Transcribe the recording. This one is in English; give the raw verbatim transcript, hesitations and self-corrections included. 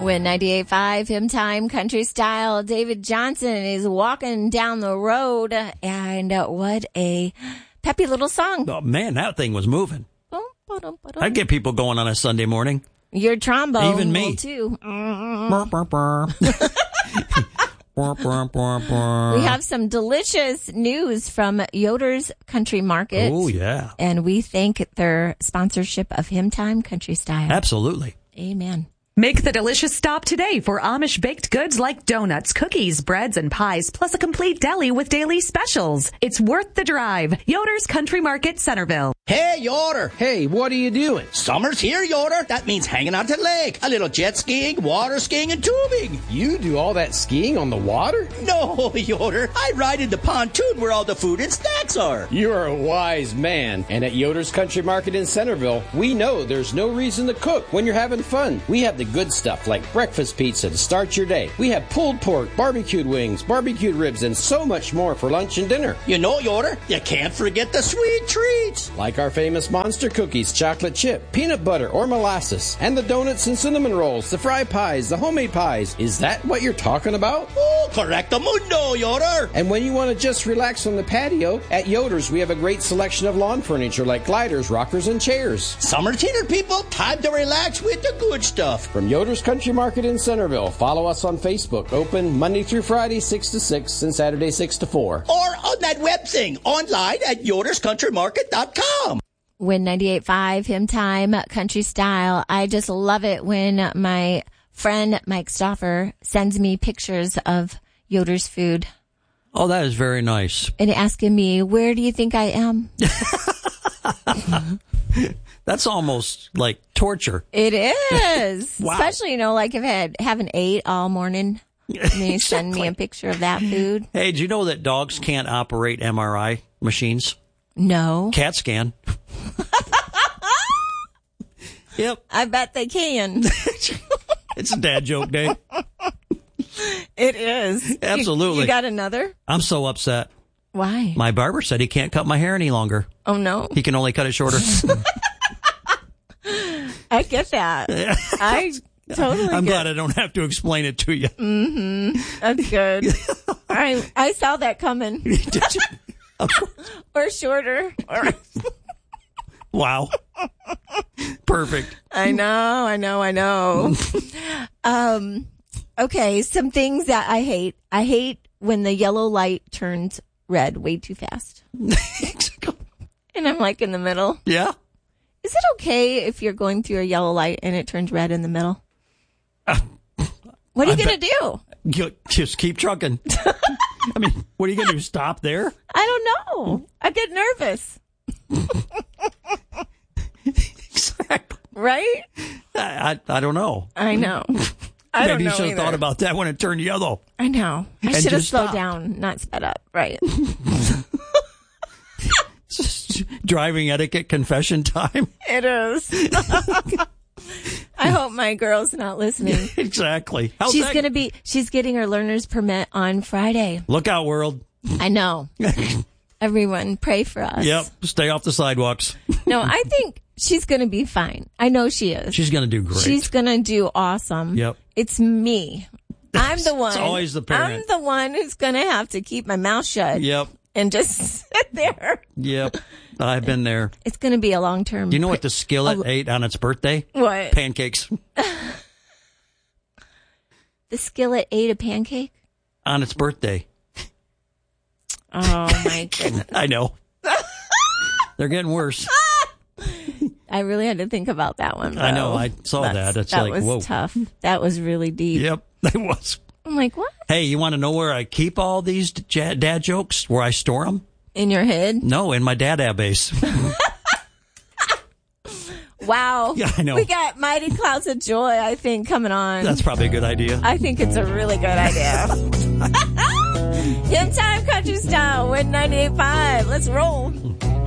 When ninety-eight point five Hymn Time Country Style, David Johnson is walking down the road, and uh, what a peppy little song. Oh, man, that thing was moving. I'd get people going on a Sunday morning. Your trombone Even me. will too. Burr, burr, burr. Burr, burr, burr, burr. We have some delicious news from Yoder's Country Market. Oh, yeah. And we thank their sponsorship of Hymn Time Country Style. Absolutely. Amen. Make the delicious stop today for Amish baked goods like donuts, cookies, breads, and pies, plus a complete deli with daily specials. It's worth the drive. Yoder's Country Market, Centerville. Hey, Yoder. Hey, what are you doing? Summer's here, Yoder. That means hanging out at the lake. A little jet skiing, water skiing, and tubing. You do all that skiing on the water? No, Yoder. I ride in the pontoon where all the food and snacks are. You're a wise man. And at Yoder's Country Market in Centerville, we know there's no reason to cook when you're having fun. We have the good stuff like breakfast pizza to start your day. We have pulled pork, barbecued wings, barbecued ribs, and so much more for lunch and dinner. You know, Yoder, you can't forget the sweet treats. Like our famous monster cookies, chocolate chip, peanut butter, or molasses, and the donuts and cinnamon rolls, the fry pies, the homemade pies. Is that what you're talking about? Oh, correcto mundo, Yoder. And when you want to just relax on the patio, at Yoder's we have a great selection of lawn furniture like gliders, rockers, and chairs. Summer's here, people. Time to relax with the good stuff. From Yoder's Country Market in Centerville, follow us on Facebook. Open Monday through Friday, six to six, and Saturday, six to four. Or on that web thing, online at yoders country market dot com. When ninety-eight point five Hymn Time Country Style, I just love it when my friend Mike Stauffer sends me pictures of Yoder's food. Oh, that is very nice. And asking me, where do you think I am? That's almost like torture. It is. Wow. Especially, you know, like if I had, haven't ate all morning, and then you send me a picture of that food. Hey, do you know that dogs can't operate M R I machines? No. CAT scan. Yep. I bet they can. It's a dad joke day. It is. Absolutely. You, you got another? I'm so upset. Why? My barber said he can't cut my hair any longer. Oh, no. He can only cut it shorter. I get that. I totally I'm get glad I don't have to explain it to you. Mm-hmm. That's good. I I saw that coming. Did you? Of course. Or shorter. Or Wow. Perfect. I know, I know, I know. um, okay, some things that I hate. I hate when the yellow light turns red way too fast. And I'm like in the middle. Yeah. Is it okay if you're going through a yellow light and it turns red in the middle? Uh, what are you going to do? You just keep trucking. I mean, what are you going to do? Stop there? I don't know. I get nervous. Exactly. Right? I, I I don't know. I know. I Maybe don't know you should have either. thought about that when it turned yellow. I know. I And should have just slowed stopped. down, not sped up. Right. Driving etiquette confession time. It is. I hope my girl's not listening. Exactly. How's she's that? going to be, she's getting her learner's permit on Friday. Look out, world. I know. Everyone pray for us. Yep. Stay off the sidewalks. No, I think she's going to be fine. I know she is. She's going to do great. She's going to do awesome. Yep. It's me. I'm the one. It's always the parent. I'm the one who's going to have to keep my mouth shut. Yep. And just sit there. Yep. I've been there. It's going to be a long term. Do you know what the skillet oh, ate on its birthday? What? Pancakes. The skillet ate a pancake? On its birthday. Oh, my goodness. I know. They're getting worse. I really had to think about that one. Though. I know. I saw That's, that. It's that like, was whoa. tough. That was really deep. Yep. It was. I'm like, what? Hey, you want to know where I keep all these j- dad jokes? Where I store them? In your head? No, in my database. Wow. Yeah, I know. We got Mighty Clouds of Joy, I think, coming on. That's probably a good idea. I think it's a really good idea. Hymn Time Country Style with ninety-eight point five. Let's roll.